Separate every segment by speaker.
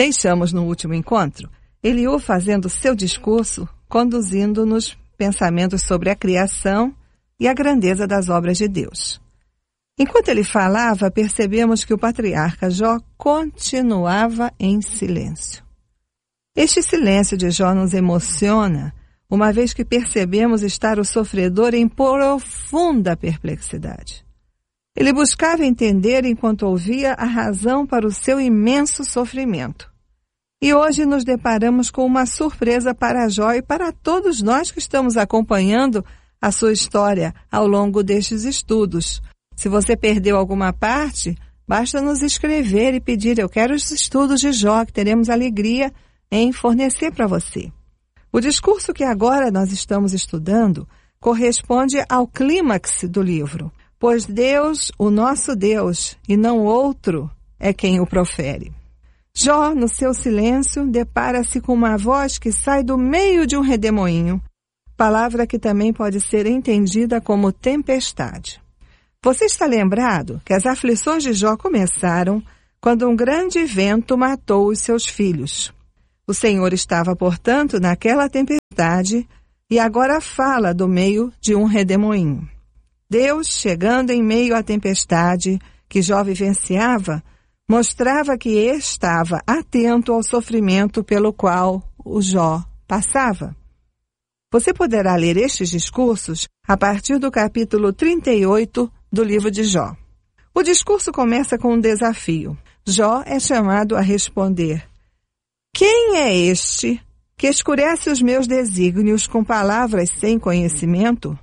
Speaker 1: Deixamos no último encontro Eliú fazendo seu discurso, conduzindo-nos pensamentos sobre a criação e a grandeza das obras de Deus. Enquanto ele falava, percebemos que o patriarca Jó continuava em silêncio. Este silêncio de Jó nos emociona, uma vez que percebemos estar o sofredor em profunda perplexidade. Ele buscava entender enquanto ouvia a razão para o seu imenso sofrimento. E hoje nos deparamos com uma surpresa para Jó e para todos nós que estamos acompanhando a sua história ao longo destes estudos. Se você perdeu alguma parte, basta nos escrever e pedir: eu quero os estudos de Jó, que teremos alegria em fornecer para você. O discurso que agora nós estamos estudando corresponde ao clímax do livro, pois Deus, o nosso Deus, e não outro, é quem o profere. Jó, no seu silêncio, depara-se com uma voz que sai do meio de um redemoinho, palavra que também pode ser entendida como tempestade. Você está lembrado que as aflições de Jó começaram quando um grande vento matou os seus filhos. O Senhor estava, portanto, naquela tempestade e agora fala do meio de um redemoinho. Deus, chegando em meio à tempestade que Jó vivenciava, mostrava que estava atento ao sofrimento pelo qual o Jó passava. Você poderá ler estes discursos a partir do capítulo 38 do livro de Jó. O discurso começa com um desafio. Jó é chamado a responder: quem é este que escurece os meus desígnios com palavras sem conhecimento?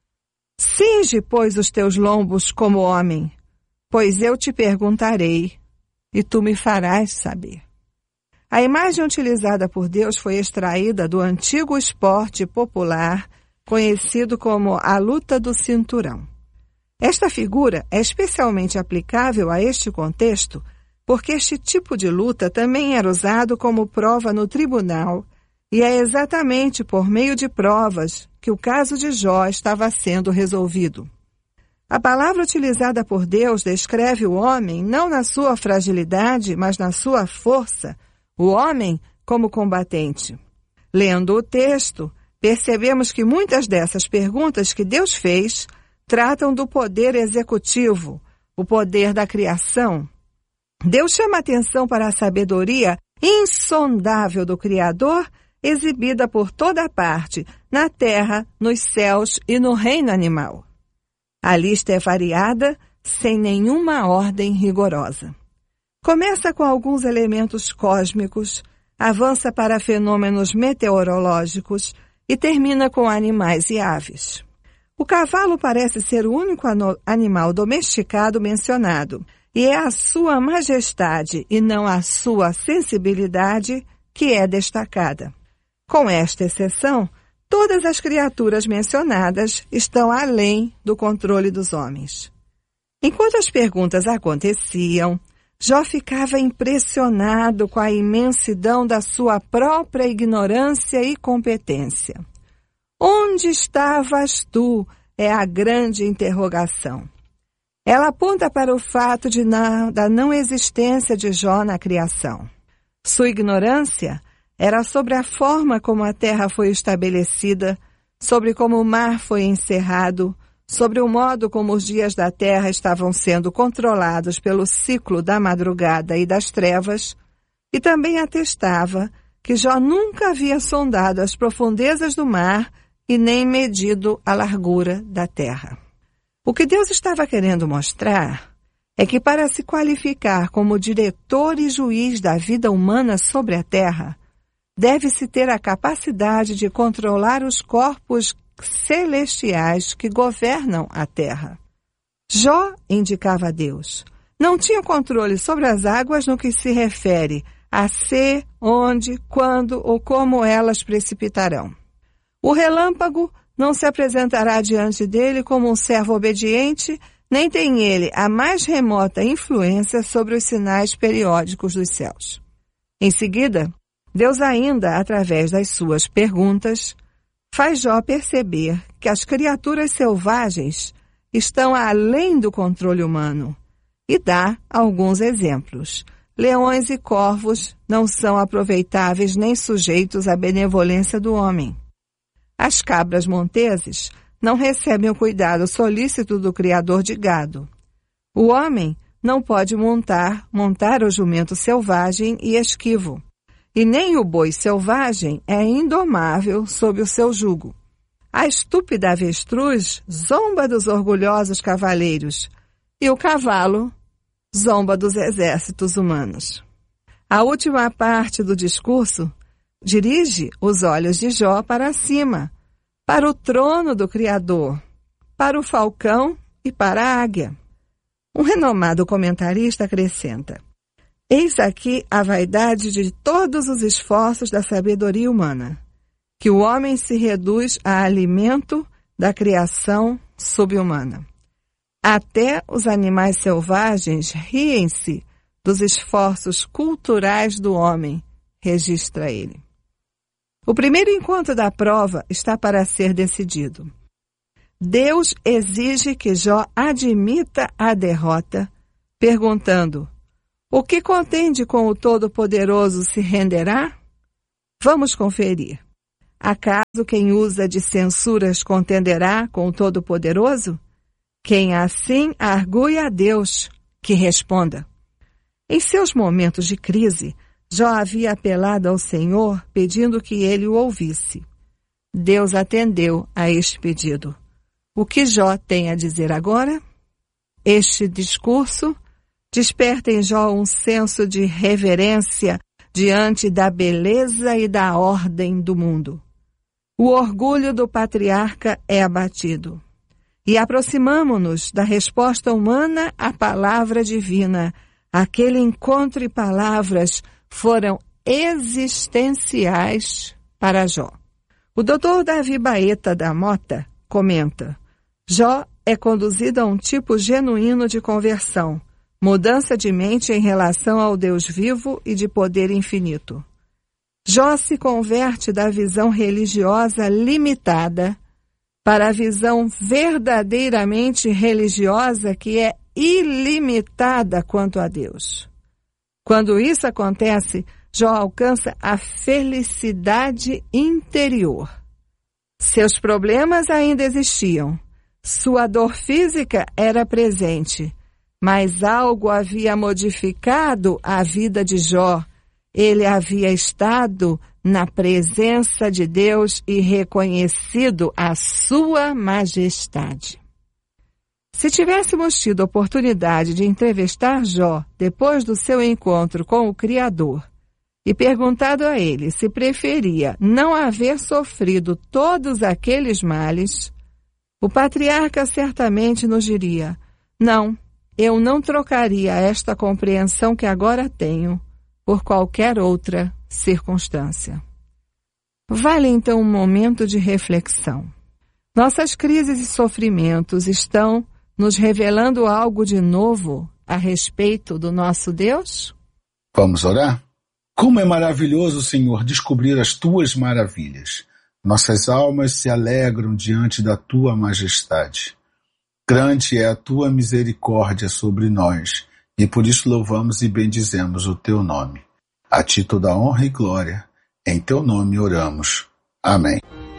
Speaker 1: Cinge, pois, os teus lombos como homem, pois eu te perguntarei, e tu me farás saber. A imagem utilizada por Deus foi extraída do antigo esporte popular conhecido como a luta do cinturão. Esta figura é especialmente aplicável a este contexto porque este tipo de luta também era usado como prova no tribunal e é exatamente por meio de provas que o caso de Jó estava sendo resolvido. A palavra utilizada por Deus descreve o homem não na sua fragilidade, mas na sua força, o homem como combatente. Lendo o texto, percebemos que muitas dessas perguntas que Deus fez tratam do poder executivo, o poder da criação. Deus chama atenção para a sabedoria insondável do Criador, exibida por toda parte, na terra, nos céus e no reino animal. A lista é variada, sem nenhuma ordem rigorosa. Começa com alguns elementos cósmicos, avança para fenômenos meteorológicos e termina com animais e aves. O cavalo parece ser o único animal domesticado mencionado, e é a sua majestade e não a sua sensibilidade que é destacada. Com esta exceção, todas as criaturas mencionadas estão além do controle dos homens. Enquanto as perguntas aconteciam, Jó ficava impressionado com a imensidão da sua própria ignorância e competência. Onde estavas tu? É a grande interrogação. Ela aponta para o fato da não existência de Jó na criação. Sua ignorância era sobre a forma como a terra foi estabelecida, sobre como o mar foi encerrado, sobre o modo como os dias da terra estavam sendo controlados pelo ciclo da madrugada e das trevas, e também atestava que Jó nunca havia sondado as profundezas do mar e nem medido a largura da terra. O que Deus estava querendo mostrar é que para se qualificar como diretor e juiz da vida humana sobre a terra, deve-se ter a capacidade de controlar os corpos celestiais que governam a terra. Jó, indicava a Deus, não tinha controle sobre as águas no que se refere a se, onde, quando ou como elas precipitarão. O relâmpago não se apresentará diante dele como um servo obediente, nem tem ele a mais remota influência sobre os sinais periódicos dos céus. Em seguida, Deus ainda, através das suas perguntas, faz Jó perceber que as criaturas selvagens estão além do controle humano e dá alguns exemplos. leões e corvos não são aproveitáveis nem sujeitos à benevolência do homem. As cabras monteses não recebem o cuidado solícito do criador de gado. O homem não pode montar o jumento selvagem e esquivo, e nem o boi selvagem é indomável sob o seu jugo. A estúpida avestruz zomba dos orgulhosos cavaleiros, e o cavalo zomba dos exércitos humanos. A última parte do discurso dirige os olhos de Jó para cima, para o trono do Criador, para o falcão e para a águia. Um renomado comentarista acrescenta: eis aqui a vaidade de todos os esforços da sabedoria humana, que o homem se reduz a alimento da criação subhumana. Até os animais selvagens riem-se dos esforços culturais do homem, registra ele. O primeiro encontro da prova está para ser decidido. Deus exige que Jó admita a derrota, perguntando: o que contende com o Todo-Poderoso se renderá? Vamos conferir. Acaso quem usa de censuras contenderá com o Todo-Poderoso? Quem assim argue a Deus, que responda. Em seus momentos de crise, Jó havia apelado ao Senhor pedindo que ele o ouvisse. Deus atendeu a este pedido. O que Jó tem a dizer agora? Este discurso desperta em Jó um senso de reverência diante da beleza e da ordem do mundo. O orgulho do patriarca é abatido. E aproximamo-nos da resposta humana à palavra divina. Aquele encontro e palavras foram existenciais para Jó. O Dr. Davi Baeta da Mota comenta: Jó é conduzido a um tipo genuíno de conversão, mudança de mente em relação ao Deus vivo e de poder infinito. Jó se converte da visão religiosa limitada para a visão verdadeiramente religiosa que é ilimitada quanto a Deus. Quando isso acontece, Jó alcança a felicidade interior. Seus problemas ainda existiam. Sua dor física era presente, mas algo havia modificado a vida de Jó. Ele havia estado na presença de Deus e reconhecido a sua majestade. Se tivéssemos tido a oportunidade de entrevistar Jó depois do seu encontro com o Criador e perguntado a ele se preferia não haver sofrido todos aqueles males, o patriarca certamente nos diria: não, eu não trocaria esta compreensão que agora tenho por qualquer outra circunstância. Vale então um momento de reflexão. Nossas crises e sofrimentos estão nos revelando algo de novo a respeito do nosso Deus?
Speaker 2: Vamos orar? Como é maravilhoso, Senhor, descobrir as Tuas maravilhas. Nossas almas se alegram diante da Tua majestade. Grande é a Tua misericórdia sobre nós, e por isso louvamos e bendizemos o Teu nome. A Ti toda a honra e glória. Em Teu nome oramos. Amém.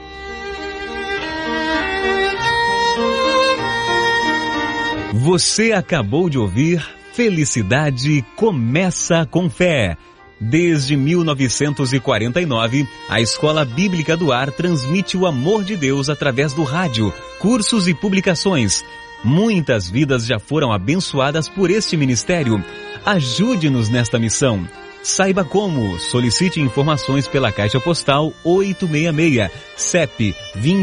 Speaker 3: Você acabou de ouvir Felicidade Começa com Fé. Desde 1949, a Escola Bíblica do Ar transmite o amor de Deus através do rádio, cursos e publicações. Muitas vidas já foram abençoadas por este ministério. Ajude-nos nesta missão. Saiba como. Solicite informações pela Caixa Postal 866, CEP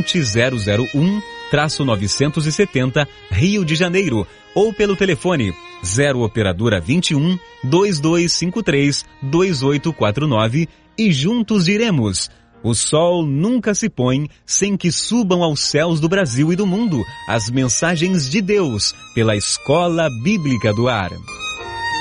Speaker 3: 20001-970, Rio de Janeiro, ou pelo telefone 0 operadora 21 2253 2849 e juntos diremos: o sol nunca se põe sem que subam aos céus do Brasil e do mundo as mensagens de Deus pela Escola Bíblica do Ar.